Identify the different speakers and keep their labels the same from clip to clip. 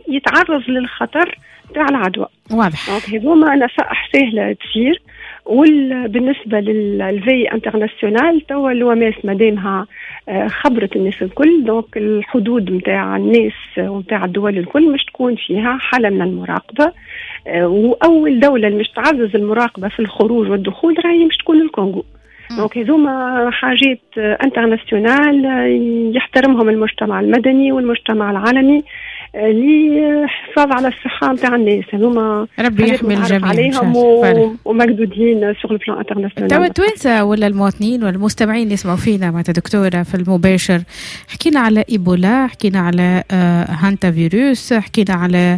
Speaker 1: يتعرض للخطر تاع العدوى.
Speaker 2: واضح.
Speaker 1: هذوما نصائح سهلة تصير. بالنسبة للفي انترناسيونال توا الوماس مادامها خبرت الناس الكل، دونك الحدود متاع الناس ومتاع الدول الكل مش تكون فيها حالة من المراقبة. وأول دولة مش تعزز المراقبة في الخروج والدخول راهي مش تكون الكونغو. دونك هذوما حاجات انترناسيونال يحترمهم المجتمع المدني والمجتمع العالمي للحفاظ على الصحة متاع الناس. هذوما
Speaker 2: ربي يحمي الجميع
Speaker 1: عليهم ومقدودين سوغ البلان انترناسيونال.
Speaker 2: توا توانسة ولا المواطنين والمستمعين اللي يسمعوا فينا مع دكتورة في المباشر، حكينا على إيبولا، حكينا على هانتا فيروس، حكينا على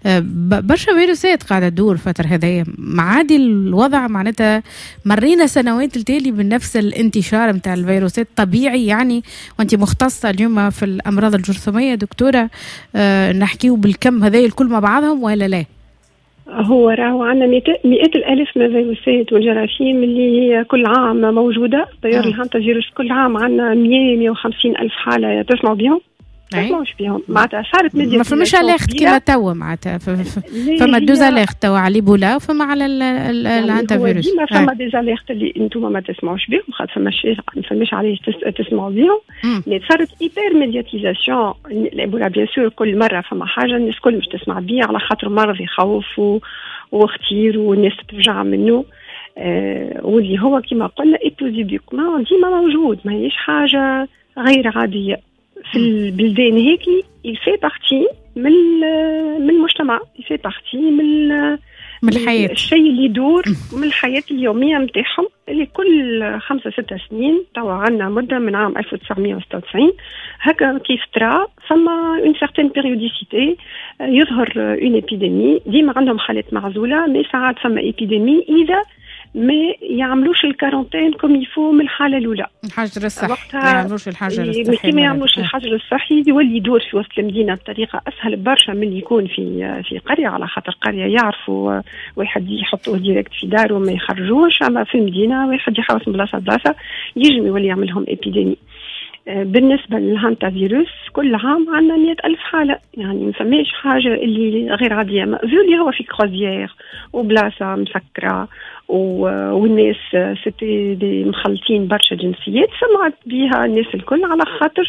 Speaker 2: برشا فيروسات قاعدة تدور فترة هذايا. معادي الوضع معناتها مرينا سنوات التالي بنفس الانتشار متاع الفيروسات طبيعي يعني. وانت مختصة اليوم في الأمراض الجرثومية دكتورة، نحكيه بالكم هذا الكل مع بعضهم ولا لا؟
Speaker 1: هو راهو عندنا مئات الآلاف من الفيروسات والجراثيم اللي هي كل عام موجودة. طيار الهانتا فيروس كل عام عندنا 150 ألف حالة تسمعوا بيهم. تسمعوش بيهم معناتها صارت
Speaker 2: ما فماش أليخت كما توا معناتها فما دوزاليخت توا على الإيبولا وفما على الهانتا فيروس.
Speaker 1: ديما فما دوزاليخت اللي انتم ما تسمعوش بيهم خاطر فماش عليه تسمعوا بيهم. اللي صارت إيبر ميدياتيزاسيون الإيبولا بيان سور كل مرة فما حاجة الناس كل مش تسمع بيها على خاطر مرض يخوف واختير والناس تفجع منه. واللي هو كما قلنا إبوزيبيكما ديما موجود، ما هيش حاجة غير عادية في البلدان هيك. يفي بارتي من المجتمع، يفي بارتي من الحياة، الشيء اللي يدور من الحياة اليومية متاعهم اللي كل 5-6 سنين. توا عندنا مدة من عام 1996 هكا كيف ترى فما une certaine périodicité يظهر une épidémie. ديما عندهم حالات معزولة، مي ساعات فما épidémie إذا ما يعملوش الكارانتين كم يفو من الحالة الأولى.
Speaker 2: الحجر الصحي ما يعملوش الحجر الصحي.
Speaker 1: ما يعملوش الحجر الصحي يولي يدور في وسط المدينة بطريقة أسهل برشا من يكون في قرية، على خاطر قرية يعرفوا واحد يحطوه ديريكت في داره وما يخرجوش. أما في المدينة واحد يحوس من بلاصة يجم يولي يعملهم إبيديمي. بالنسبة للهانتا فيروس كل عام عندنا 100,000 حالة، يعني ما فماش حاجة اللي غير عادية. اللي هو في كروزيير وبلاصة مسكرة والناس ستي دي مخلطين برشا جنسيات، سمعت بيها الناس الكل على خاطر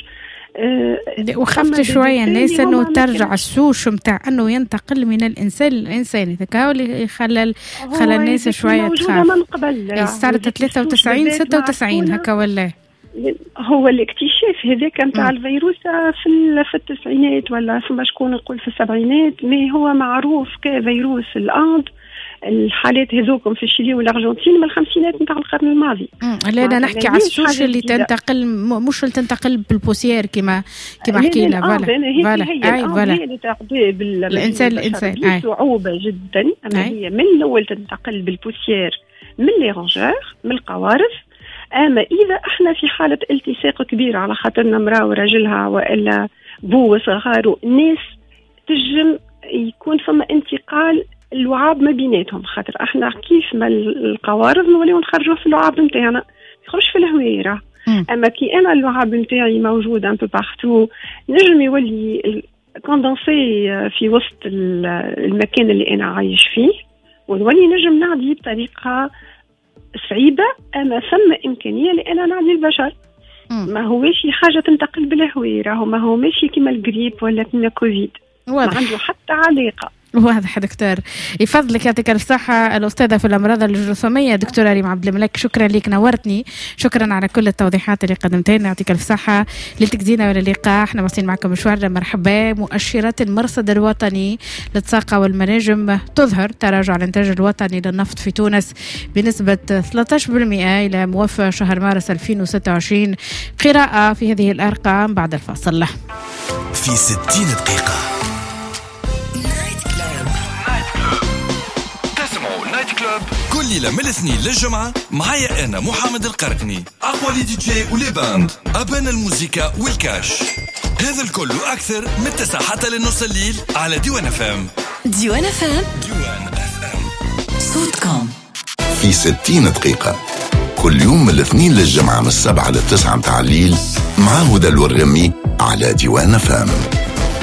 Speaker 2: وخفت شوية الناس انه ترجع السوش متاع انه ينتقل من الانسان للانسان. هذاك اللي خلى الناس شوية تخاف. صارت 93 96 هكا ولا
Speaker 1: هو الاكتشاف هذاك نتاع الفيروس في التسعينات ولا فما شكون نقول في السبعينات. مي هو معروف كفيروس الأند. الحالات هذوكم في الشيلي والأرجنتين من الخمسينات نتاع القرن الماضي.
Speaker 2: لا أنا نحكي على السوش اللي تنتقل مش اللي تنتقل بالبوسيير كما حكينا.
Speaker 1: فوالا هي اللي تعدي بالإنسان بصعوبة جدا. أما هي من الأول تنتقل بالبوسيير من لي رونجور من القوارض. أما إذا إحنا في حالة التصاق كبير على خاطرنا مرأة ورجلها وإلا بو وصغار ناس تجم يكون فما انتقال اللعاب ما بيناتهم، خاطر إحنا كيف ما القوارض نوليو نخرجوه في اللعاب نتاعنا يخرج في الهويرة. أما كي أنا اللعاب نتاعي موجود أن بارتو نجم يولي كوندنسي في وسط المكان اللي أنا عايش فيه ونولي نجم نعدي بطريقة صعيبة. أما ثم إمكانية لأن نعدي البشر. ما هو ماشي حاجة تنتقل بالهويرة، ما هو ماشي كما الجريب ولا كما كوفيد، ما عنده حتى علاقة.
Speaker 2: واضح دكتور، يفضلك يعطيك الصحة الأستاذة في الأمراض الجرثومية دكتورة ريم عبد الملك. شكرا لك، نورتني. شكرا على كل التوضيحات اللي قدمتها لنا، يعطيك الصحة. لتجدينا ولا اللقاء، احنا واصلين معكم مشوارنا. مرحبا. مؤشرات المرصد الوطني للطاقة والمناجم تظهر تراجع الإنتاج الوطني للنفط في تونس بنسبة 13% إلى موافق شهر مارس 2026. قراءة في هذه الأرقام بعد الفاصل.
Speaker 3: في 60 دقيقة كل ليلة من الاثنين للجمعة معايا أنا محمد القرقني، أقوى لي دي جي ولي باند، أبان الموسيقى والكاش. هذا الكل وأكثر من 9 حتى للنص الليل على ديوان FM.
Speaker 4: ديوان FM صوتكم
Speaker 5: في 60 دقيقة كل يوم من الاثنين للجمعة من 7 ل 9 متاع الليل مع هدى الورغمي على ديوان FM.